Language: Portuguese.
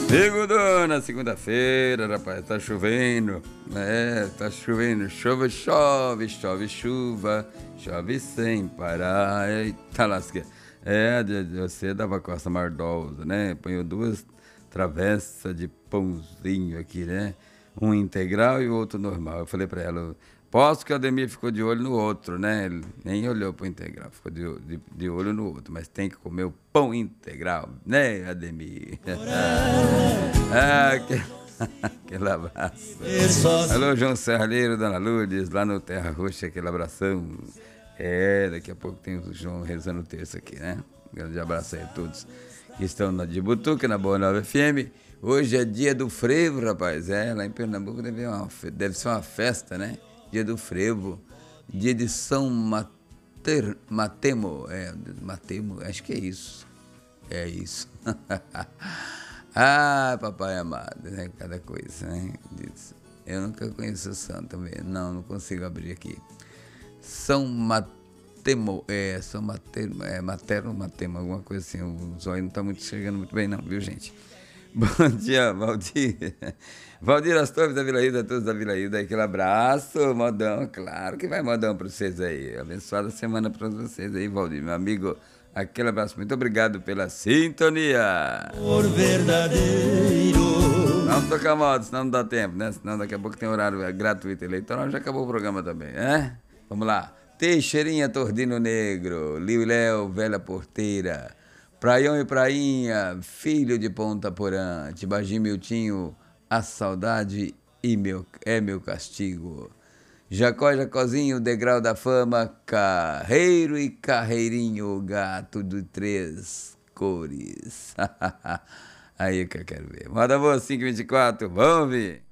Segundona, segunda-feira, rapaz, tá chovendo. Tá chovendo. Chove, chove, chove, chuva. Chove sem parar. Eita lasqueira. Você dava Costa Mardosa, né? Põe duas travessas de pãozinho aqui, né? Um integral e o outro normal. Eu falei pra ela, posso que o Ademir ficou de olho no outro, né? Ele nem olhou pro integral, ficou de olho no outro. Mas tem que comer o pão integral, né, Ademir? Aquele abraço. Alô, João Serralheiro, Dona Lourdes, lá no Terra Roxa, aquele abração. Daqui a pouco tem o João rezando o terço aqui, né? Um grande abraço aí a todos que estão na de Butuca, na Boa Nova FM. Hoje é dia do frevo, rapaz. Lá em Pernambuco deve ser uma festa, né? Dia do frevo. Dia de São Matemo. Matemo, acho que é isso. É isso. Papai amado, né? Cada coisa, né? Eu nunca conheço o santo também. Não consigo abrir aqui. São Matemo, Matemo, alguma coisa assim. O zóio não está muito chegando muito bem, não, viu, gente? Bom dia, Valdir. Valdir Astorres da Vila Hilda, todos da Vila Hilda, aquele abraço, modão, claro que vai modão para vocês aí. Abençoada semana para vocês aí, Valdir, meu amigo. Aquele abraço, muito obrigado pela sintonia. Por verdadeiro. Vamos tocar moda, senão não dá tempo, né? Senão daqui a pouco tem horário gratuito eleitoral, já acabou o programa também, né? Vamos lá. Teixeirinha, Tordino Negro, Liu e Léo, Velha Porteira, Praião e Prainha, Filho de Ponta Porã, Tibagi Miltinho, A Saudade é meu castigo. Jacó e Jacozinho, Degrau da Fama, Carreiro e Carreirinho, Gato de Três Cores. Aí que eu quero ver. Moda boa 524, vamos ver.